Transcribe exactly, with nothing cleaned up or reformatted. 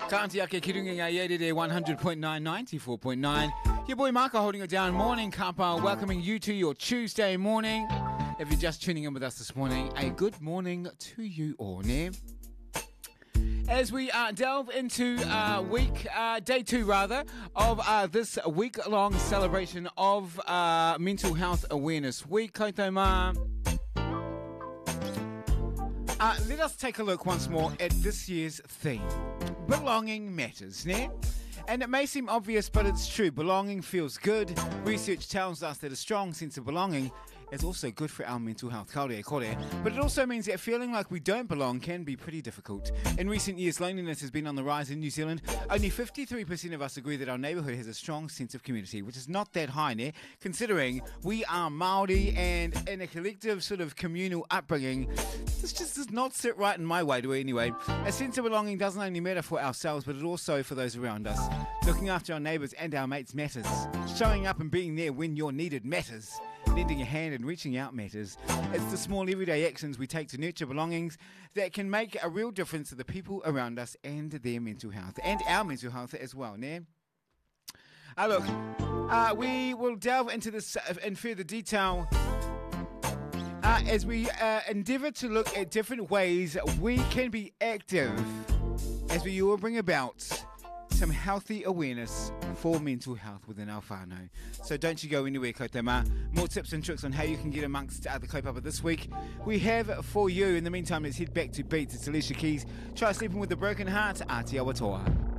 Tānti ake ki runga ngā iere one hundred point nine, ninety-four point nine. Your boy Marco holding it down. Morning Kapa, welcoming you to your Tuesday morning. If you're just tuning in with us this morning, a good morning to you all, ne? As we uh, delve into uh, week, uh, day two rather, of uh, this week-long celebration of uh, Mental Health Awareness Week. Koutou mā. Uh, let us take a look once more at this year's theme. Belonging matters, ne? And it may seem obvious, but it's true. Belonging feels good. Research tells us that a strong sense of belonging is also good for our mental health. Kaore e kore. But it also means that feeling like we don't belong can be pretty difficult. In recent years, loneliness has been on the rise in New Zealand. Only fifty-three percent of us agree that our neighbourhood has a strong sense of community, which is not that high, ne? Considering we are Māori and in a collective sort of communal upbringing, this just does not sit right in my way to anyway. A sense of belonging doesn't only matter for ourselves, but it also for those around us. Looking after our neighbours and our mates matters. Showing up and being there when you're needed matters. Lending a hand and reaching out matters. It's the small everyday actions we take to nurture belongings that can make a real difference to the people around us and their mental health. And our mental health as well, ne? Uh, look, uh, we will delve into this in further detail uh, as we uh, endeavour to look at different ways we can be active as we will bring about some healthy awareness for mental health within our whānau. So don't you go anywhere, koutou mā. More tips and tricks on how you can get amongst uh, the kaupapa this week we have for you. In the meantime, let's head back to Beats. It's Alicia Keys. Try Sleeping with a Broken Heart, Āti Awatoa.